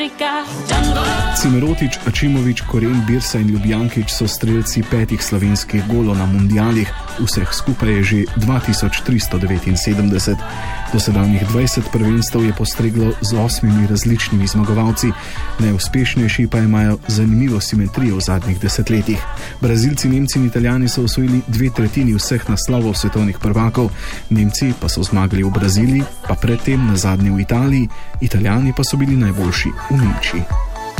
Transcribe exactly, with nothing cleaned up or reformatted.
Cimerotič, Ačimovič, Koren, Birsa in Ljubijankić so strelci petih slovenskih golov na mundialih, vseh skupaj je že dva tisoč tristo devetinsedemdeset. Dosedanjih dvajset prvenstev je postreglo z osmimi različnimi zmagovalci, najuspešnejši pa imajo zanimivo simetrijo v zadnjih desetletjih. Brazilci, Nemci in Italijani so osvojili dve tretjini vseh naslovov svetovnih prvakov, Nemci pa so zmagali v Braziliji, pa predtem na zadnje v Italiji, Italijani pa so bili najboljši v Nemčiji.